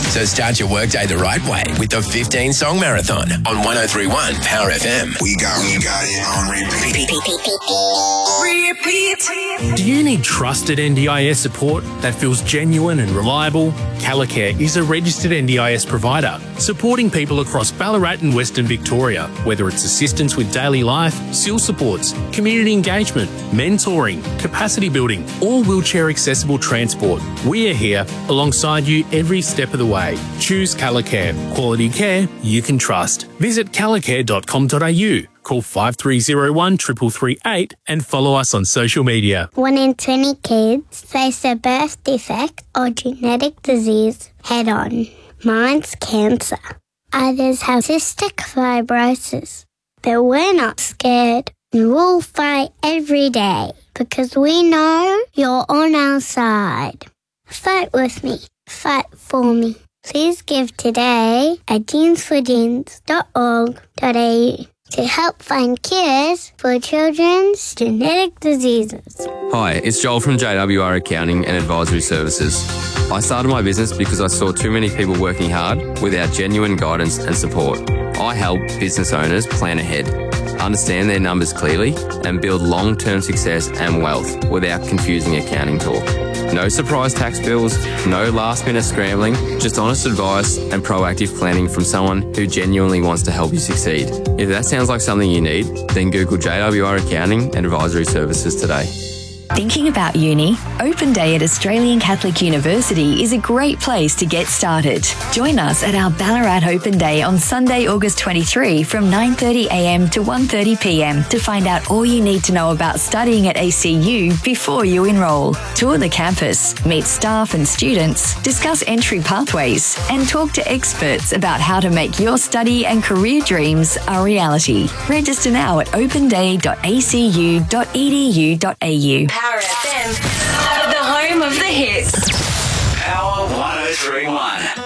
So start your workday the right way with the 15-song marathon on 103.1 Power FM. We got it on repeat. Do you need trusted NDIS support that feels genuine and reliable? Callacare is a registered NDIS provider supporting people across Ballarat and Western Victoria, whether it's assistance with daily life, SIL supports, community engagement, mentoring, capacity building, or wheelchair accessible transport. We are here alongside you every step of the way. Choose Callacare, quality care you can trust. Visit callacare.com.au. Call 5301 3338 and follow us on social media. 1 in 20 kids face a birth defect or genetic disease head-on. Mine's cancer. Others have cystic fibrosis. But we're not scared. We'll fight every day because we know you're on our side. Fight with me. Fight for me. Please give today at jeansforjeans.org.au to help find cures for children's genetic diseases. Hi, it's Joel from JWR Accounting and Advisory Services. I started my business because I saw too many people working hard without genuine guidance and support. I help business owners plan ahead, understand their numbers clearly, and build long-term success and wealth without confusing accounting talk. No surprise tax bills, no last-minute scrambling, just honest advice and proactive planning from someone who genuinely wants to help you succeed. If that sounds like something you need, then Google JWR Accounting and Advisory Services today. Thinking about uni? Open Day at Australian Catholic University is a great place to get started. Join us at our Ballarat Open Day on Sunday, August 23 from 9:30am to 1:30pm to find out all you need to know about studying at ACU before you enrol. Tour the campus, meet staff and students, discuss entry pathways, and talk to experts about how to make your study and career dreams a reality. Register now at openday.acu.edu.au. Power FM, the home of the hits. Power 103.1.